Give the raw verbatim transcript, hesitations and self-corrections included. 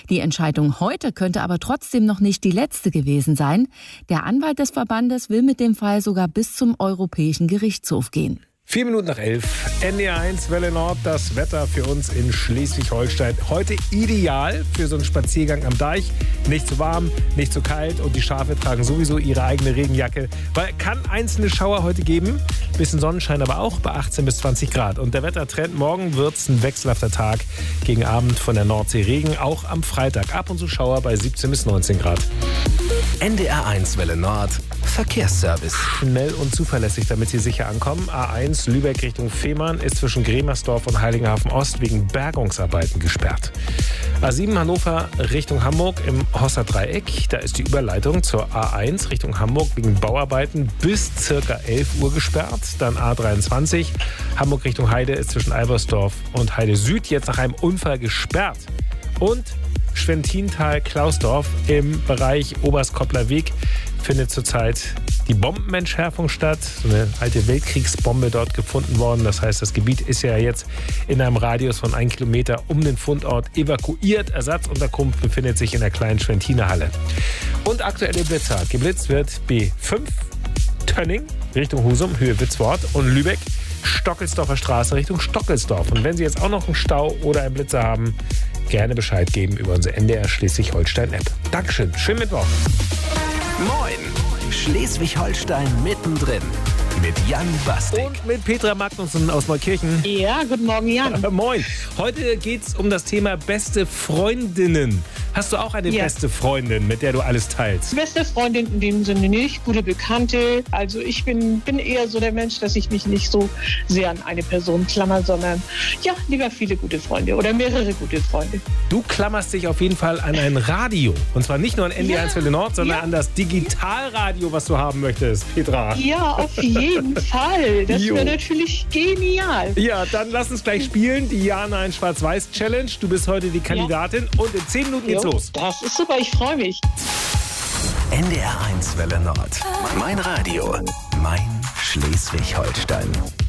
Die Entscheidung heute könnte aber trotzdem noch nicht die letzte gewesen sein. Der Anwalt des Verbandes will mit dem Fall sogar bis zum Europäischen Gerichtshof gehen. Vier Minuten nach elf, N D R eins, Welle Nord, das Wetter für uns in Schleswig-Holstein. Heute ideal für so einen Spaziergang am Deich. Nicht zu warm, nicht zu kalt und die Schafe tragen sowieso ihre eigene Regenjacke. Weil kann einzelne Schauer heute geben, bisschen Sonnenschein aber auch bei achtzehn bis zwanzig Grad. Und der Wettertrend, morgen wird es ein wechselhafter Tag. Gegen Abend von der Nordsee Regen, auch am Freitag ab und zu Schauer bei siebzehn bis neunzehn Grad. N D R eins Welle Nord, Verkehrsservice. Schnell und zuverlässig, damit Sie sicher ankommen. A eins Lübeck Richtung Fehmarn ist zwischen Gremersdorf und Heiligenhafen Ost wegen Bergungsarbeiten gesperrt. A sieben Hannover Richtung Hamburg im Hosser Dreieck. Da ist die Überleitung zur A eins Richtung Hamburg wegen Bauarbeiten bis circa elf Uhr gesperrt. Dann A dreiundzwanzig Hamburg Richtung Heide ist zwischen Albersdorf und Heide Süd jetzt nach einem Unfall gesperrt. Und Schwentintal-Klausdorf im Bereich Oberstkoppler Weg findet zurzeit die Bombenentschärfung statt. So eine alte Weltkriegsbombe dort gefunden worden. Das heißt, das Gebiet ist ja jetzt in einem Radius von einem Kilometer um den Fundort evakuiert. Ersatzunterkunft befindet sich in der kleinen Schwentiner Halle. Und aktuelle Blitzer. Geblitzt wird B fünf Tönning Richtung Husum, Höhe Witzwort und Lübeck, Stockelsdorfer Straße Richtung Stockelsdorf. Und wenn Sie jetzt auch noch einen Stau oder einen Blitzer haben, gerne Bescheid geben über unsere N D R Schleswig-Holstein-App. Dankeschön, schönen Mittwoch. Moin, Schleswig-Holstein mittendrin mit Jan Bastik. Und mit Petra Magnussen aus Neukirchen. Ja, guten Morgen, Jan. Moin. Heute geht's um das Thema beste Freundinnen. Hast du auch eine Ja. beste Freundin, mit der du alles teilst? Beste Freundin in dem Sinne nicht, gute Bekannte. Also ich bin, bin eher so der Mensch, dass ich mich nicht so sehr an eine Person klammer, sondern ja, lieber viele gute Freunde oder mehrere gute Freunde. Du klammerst dich auf jeden Fall an ein Radio. Und zwar nicht nur an N D R eins Ja. Welle Nord, sondern Ja. an das Digitalradio, was du haben möchtest, Petra. Ja, auf jeden Fall. Das Jo. wäre natürlich genial. Ja, dann lass uns gleich spielen. Die Ja, Nein, Schwarz-Weiß-Challenge. Du bist heute die Kandidatin und in zehn Minuten geht's Jo, los. das ist super, ich freue mich. N D R eins Welle Nord. Mein Radio, mein Schleswig-Holstein.